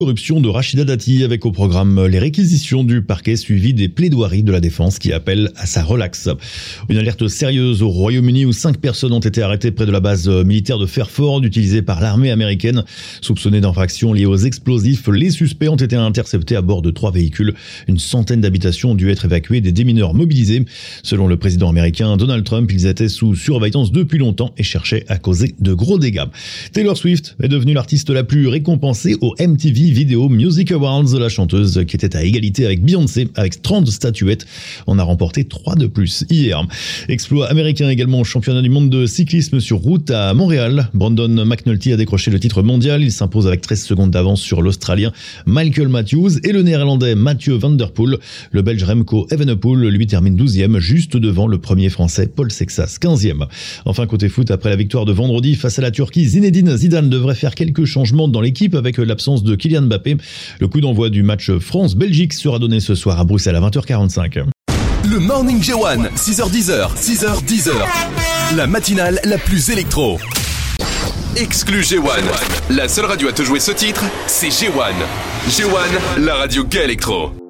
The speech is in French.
Corruption de Rachida Dati avec au programme les réquisitions du parquet suivies des plaidoiries de la défense qui appellent à sa relaxe. Une alerte sérieuse au Royaume-Uni où 5 personnes ont été arrêtées près de la base militaire de Fairford utilisée par l'armée américaine. Soupçonnés d'infractions liées aux explosifs, les suspects ont été interceptés à bord de 3 véhicules. Une centaine d'habitations ont dû être évacuées, des démineurs mobilisés. Selon le président américain Donald Trump, ils étaient sous surveillance depuis longtemps et cherchaient à causer de gros dégâts. Taylor Swift est devenue l'artiste la plus récompensée au MTV Video Music Awards. La chanteuse, qui était à égalité avec Beyoncé avec 30 statuettes, en a remporté 3 de plus hier. Exploit américain également au championnat du monde de cyclisme sur route à Montréal. Brandon McNulty a décroché le titre mondial. Il s'impose avec 13 secondes d'avance sur l'Australien Michael Matthews et le Néerlandais Mathieu Van Der Poel. Le Belge Remco Evenepoel lui termine 12e, juste devant le premier Français Paul Sexas 15e. Enfin, côté foot, après la victoire de vendredi face à la Turquie, Zinedine Zidane devrait faire quelques changements dans l'équipe avec l'absence de Kylian Mbappé. Le coup d'envoi du match France-Belgique sera donné ce soir à Bruxelles à 20h45. Le Morning J1, 6h10, 6h10. La matinale la plus électro. Exclu J1. La seule radio à te jouer ce titre, c'est J1. J1, la radio gay électro.